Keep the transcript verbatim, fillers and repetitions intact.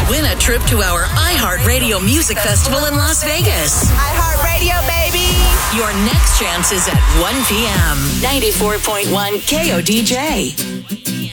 Win a trip to our iHeartRadio Music Festival in Las Vegas. iHeartRadio, baby. Your next chance is at one p.m. ninety-four point one K O D J.